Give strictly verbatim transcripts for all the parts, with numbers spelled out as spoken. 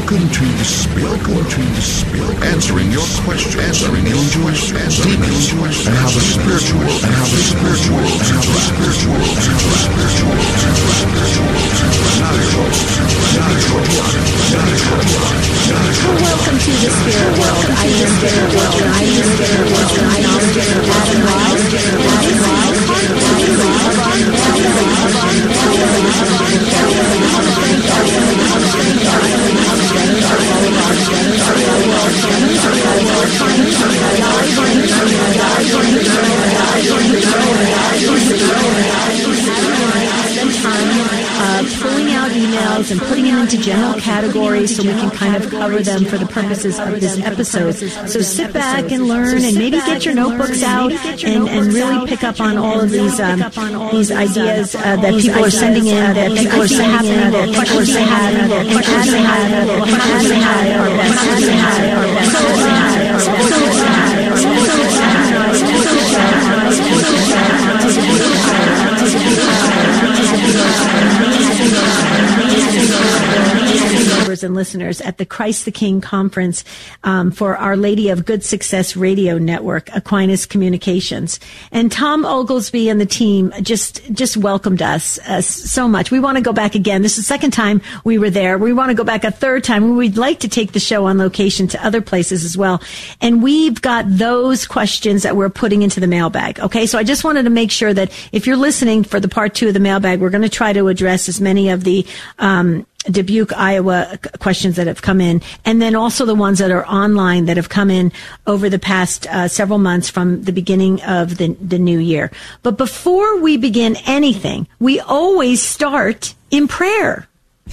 Welcome to the Spirit. Welcome to the Spirit. Answering your questions. Answering angels, demons, and how the spiritual and how the spiritual and how the spiritual and how the spiritual and how the spiritual Welcome to the Spirit World. I am Spirit World. I am Spirit World. I am Spirit World. Adam Wise. Adam Uh, pulling out emails and putting them into general categories so we can kind of cover them for the purposes of this episode. So sit back and learn and maybe get your notebooks out and, and really pick up on all of these um, these ideas uh, that people are sending in, that people are sending in, that people are saying that questions they have, that questions they have, or that questions they have, or that questions they have, or that questions they and listeners at the Christ the King conference um, for Our Lady of Good Success Radio Network, Aquinas Communications. And Tom Oglesby and the team just just welcomed us uh, so much. We want to go back again. This is the second time we were there. We want to go back a third time. We'd like to take the show on location to other places as well. And we've got those questions that we're putting into the mailbag. Okay, so I just wanted to make sure that if you're listening for the part two of the mailbag, we're going to try to address as many of the um Dubuque, Iowa questions that have come in, and then also the ones that are online that have come in over the past uh, several months from the beginning of the, the new year. But before we begin anything, we always start in prayer.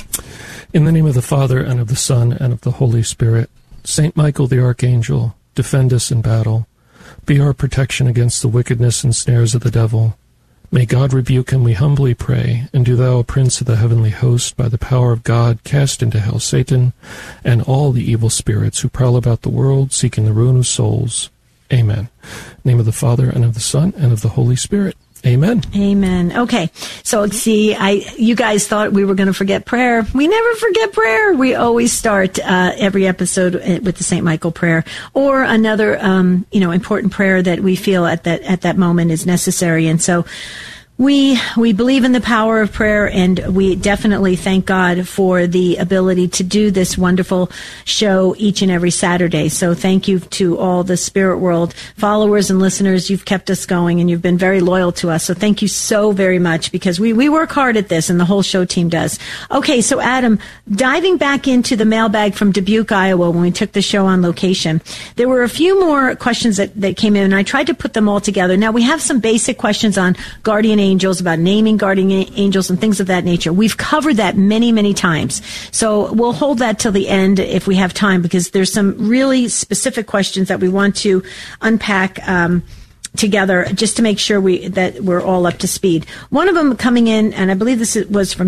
In the name of the Father, and of the Son, and of the Holy Spirit, Saint Michael the Archangel, defend us in battle. Be our protection against the wickedness and snares of the devil. May God rebuke him, we humbly pray, and do thou, Prince of the heavenly host, by the power of God, cast into hell Satan and all the evil spirits who prowl about the world, seeking the ruin of souls. Amen. In the name of the Father, and of the Son, and of the Holy Spirit. Amen. Amen. Okay. So see, I, you guys thought we were going to forget prayer. We never forget prayer. We always start, uh, every episode with the Saint Michael prayer or another, um, you know, important prayer that we feel at that, at that moment is necessary. And so, We we believe in the power of prayer, and we definitely thank God for the ability to do this wonderful show each and every Saturday. So thank you to all the Spirit World followers and listeners. You've kept us going, and you've been very loyal to us. So thank you so very much, because we, we work hard at this, and the whole show team does. Okay, so Adam, diving back into the mailbag from Dubuque, Iowa, when we took the show on location, there were a few more questions that, that came in, and I tried to put them all together. Now, we have some basic questions on guardian angels. Angels, about naming guardian angels and things of that nature. We've covered that many, many times. So we'll hold that till the end if we have time, because there's some really specific questions that we want to unpack um, together just to make sure we that we're all up to speed. One of them coming in, and I believe this was from